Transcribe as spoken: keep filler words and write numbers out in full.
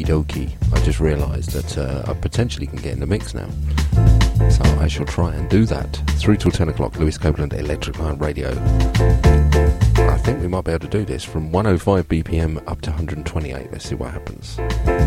dokie. I just realised that uh, I potentially can get in the mix now. So I shall try and do that. Through till ten o'clock, Lewis Copeland, Electric Light Radio. I think we might be able to do this from one oh five B P M up to one hundred twenty-eight. Let's see what happens.